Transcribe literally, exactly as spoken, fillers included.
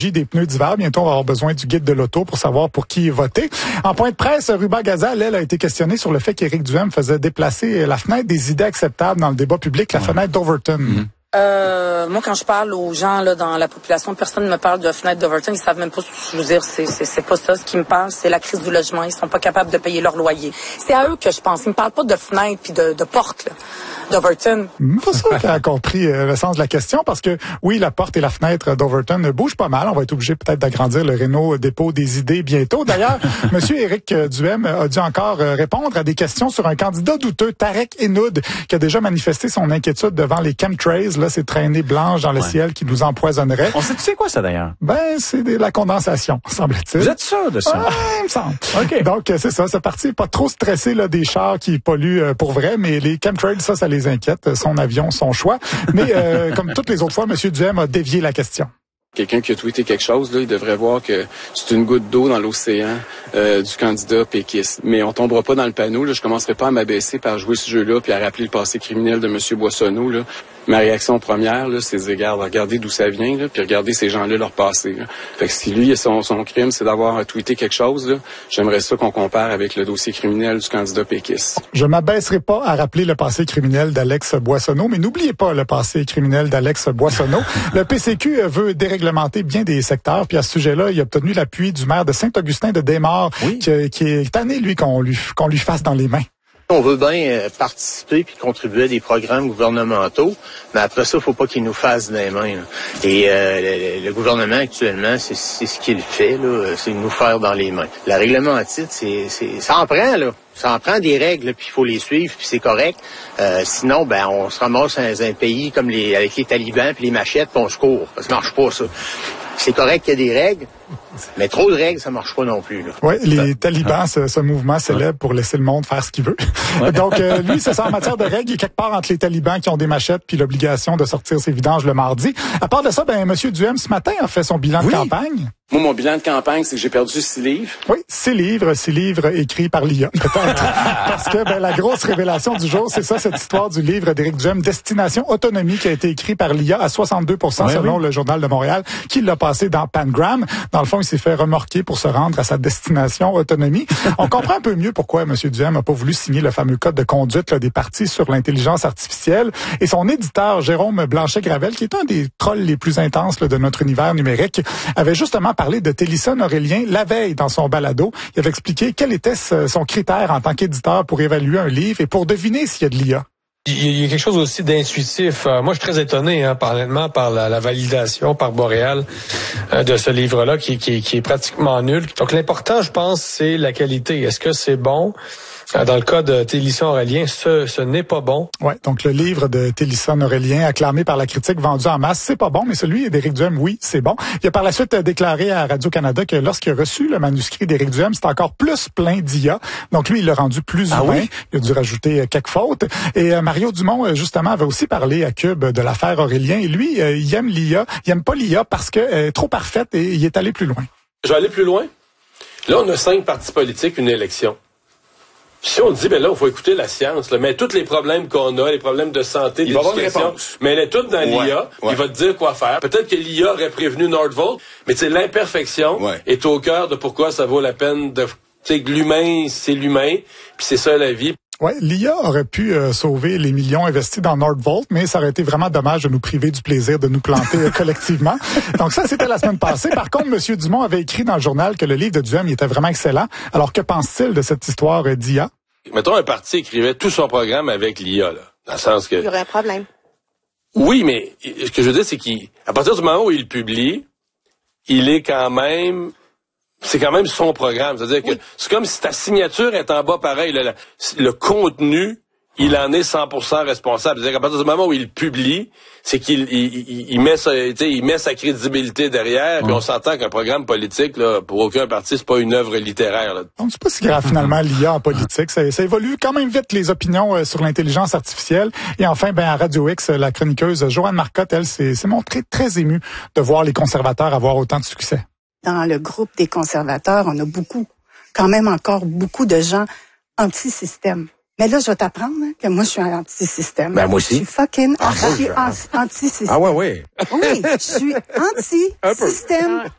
des pneus d'hiver. Bientôt, on va avoir besoin du guide de l'auto pour savoir pour qui voter. En point de presse, Ruba Gazal, elle, a été questionnée sur le fait qu'Éric Duhem faisait déplacer la fenêtre des idées acceptables dans le débat public, la ouais. fenêtre d'Overton. Mm-hmm. Euh, moi, quand je parle aux gens là dans la population, personne ne me parle de la fenêtre d'Overton. Ils savent même pas. Je veux dire, c'est c'est c'est pas ça. Ce qui me parle, c'est la crise du logement. Ils sont pas capables de payer leur loyer. C'est à eux que je pense. Ils me parlent pas de fenêtre puis de, de porte là, d'Overton. Pas sûr qu'elle a compris euh, le sens de la question parce que oui, la porte et la fenêtre d'Overton bougent pas mal. On va être obligé peut-être d'agrandir le réno dépôt des idées bientôt. D'ailleurs, Monsieur Éric Duhem a dû encore répondre à des questions sur un candidat douteux, Tarek Enoud, qui a déjà manifesté son inquiétude devant les chemtrails. Là, ces traînées blanches dans le ouais. ciel qui nous empoisonneraient. On sait, tu sais quoi ça d'ailleurs? Ben, c'est de la condensation, semble-t-il. Vous êtes sûr de ça? Ouais, il me semble. OK. Donc, c'est ça. C'est parti. Pas trop stressé là, des chars qui polluent euh, pour vrai, mais les chemtrails, ça, ça les inquiète. Son avion, son choix. Mais euh, comme toutes les autres fois, M. Duhem a dévié la question. Quelqu'un qui a tweeté quelque chose, là, il devrait voir que c'est une goutte d'eau dans l'océan euh, du candidat péquiste. Mais on tombera pas dans le panneau. Là. Je commencerai pas à m'abaisser par jouer ce jeu-là puis à rappeler le passé criminel de M. Boissonneau. Là. Ma réaction première, là, c'est de dire, regarde, regardez d'où ça vient, là, puis regardez ces gens-là leur passé. Là. Fait que si lui, son, son crime, c'est d'avoir tweeté quelque chose, là, j'aimerais ça qu'on compare avec le dossier criminel du candidat péquiste. Je m'abaisserai pas à rappeler le passé criminel d'Alex Boissonneau, mais n'oubliez pas le passé criminel d'Alex Boissonneau. Le P C Q veut déréglementer bien des secteurs, puis à ce sujet-là, il a obtenu l'appui du maire de Saint-Augustin de Desmaures, oui. qui, qui est tanné, lui, qu'on lui, qu'on lui fasse dans les mains. On veut bien participer puis contribuer à des programmes gouvernementaux, mais après ça, il faut pas qu'ils nous fassent des mains. Là. Et euh, le, le gouvernement actuellement, c'est, c'est ce qu'il fait, là, c'est nous faire dans les mains. La règlement à titre, c'est, c'est, ça en prend, là. Ça en prend des règles, puis il faut les suivre, puis c'est correct. Euh, sinon, ben, on se ramasse dans un pays comme les avec les talibans puis les machettes, puis on se court. Ça marche pas, ça. C'est correct qu'il y ait des règles, mais trop de règles, ça marche pas non plus. Oui, les talibans, ce, ce mouvement célèbre pour laisser le monde faire ce qu'il veut. Ouais. Donc, euh, lui, c'est ça, en matière de règles, il est quelque part entre les talibans qui ont des machettes puis l'obligation de sortir ses vidanges le mardi. À part de ça, ben, M. Duhem, ce matin, a fait son bilan oui. de campagne. Moi, mon bilan de campagne, c'est que j'ai perdu six livres. Oui, six livres, six livres écrits par l'I A, peut-être. Parce que ben, la grosse révélation du jour, c'est ça, cette histoire du livre d'Éric Duhem, Destination Autonomie, qui a été écrit par l'I A à soixante-deux pour cent, oui, selon oui. le Journal de Montréal, qui l'a passé dans Pangram. Dans le fond, il s'est fait remorquer pour se rendre à sa destination autonomie. On comprend un peu mieux pourquoi M. Duhem n'a pas voulu signer le fameux code de conduite là, des partis sur l'intelligence artificielle. Et son éditeur, Jérôme Blanchet-Gravel, qui est un des trolls les plus intenses là, de notre univers numérique, avait justement parlé de Télisson Aurélien la veille dans son balado. Il avait expliqué quel était son critère en tant qu'éditeur pour évaluer un livre et pour deviner s'il y a de l'I A. Il y a quelque chose aussi d'intuitif. Euh, moi, je suis très étonné, hein, par, honnêtement, par la, la validation par Boréal euh, de ce livre-là, qui, qui, qui est pratiquement nul. Donc, l'important, je pense, c'est la qualité. Est-ce que c'est bon? Dans le cas de Télisson Aurélien, ce, ce n'est pas bon. Ouais, donc le livre de Télisson Aurélien, acclamé par la critique, vendu en masse, c'est pas bon, mais celui d'Éric Duhem, oui, c'est bon. Il a par la suite déclaré à Radio-Canada que lorsqu'il a reçu le manuscrit d'Éric Duhem, c'était encore plus plein d'I A. Donc lui, il l'a rendu plus ah humain. Oui? Il a dû rajouter quelques fautes. Et euh, Mario Dumont, justement, avait aussi parlé à Cube de l'affaire Aurélien. Et lui, euh, il aime l'I A. Il aime pas l'I A parce qu'elle est trop parfaite et il est allé plus loin. Je vais aller plus loin. Là, on a cinq partis politiques, une élection. Si on dit, ben là, il faut écouter la science, là, mais tous les problèmes qu'on a, les problèmes de santé, il d'éducation, mais elle est toute dans ouais, l'I A, ouais. il va te dire quoi faire. Peut-être que l'I A aurait prévenu Nordvolt, mais tu sais, l'imperfection ouais. est au cœur de pourquoi ça vaut la peine de... Tu sais, l'humain, c'est l'humain, puis c'est ça la vie. Ouais, l'I A aurait pu euh, sauver les millions investis dans Nordvolt, mais ça aurait été vraiment dommage de nous priver du plaisir de nous planter euh, collectivement. Donc ça, c'était la semaine passée. Par contre, M. Dumont avait écrit dans le journal que le livre de Duhem il était vraiment excellent. Alors, que pense-t-il de cette histoire euh, d'I A? Mettons, un parti écrivait tout son programme avec l'I A, là, dans le sens que... Il y aurait un problème. Oui, mais ce que je veux dire, c'est qu'à partir du moment où il le publie, il est quand même... C'est quand même son programme. C'est-à-dire que oui. c'est comme si ta signature est en bas pareil. Le, le contenu, il en est cent pour cent responsable. C'est-à-dire qu'à partir du moment où il publie, c'est qu'il il, il, il met sa, il met sa crédibilité derrière. Puis on s'entend qu'un programme politique, là, pour aucun parti, c'est pas une œuvre littéraire. Là. Donc, c'est pas si grave finalement l'I A en politique. Ça, ça évolue quand même vite les opinions euh, sur l'intelligence artificielle. Et enfin, ben à Radio X, la chroniqueuse Joanne Marcotte, elle, s'est, s'est montrée très émue de voir les conservateurs avoir autant de succès. Dans le groupe des conservateurs, on a beaucoup, quand même encore beaucoup de gens anti-système. Mais là, je vais t'apprendre hein, que moi, je suis anti-système. Ben, moi aussi. Je suis fucking ah, je suis anti-système. Ah ouais, ouais. Oui, je suis anti-système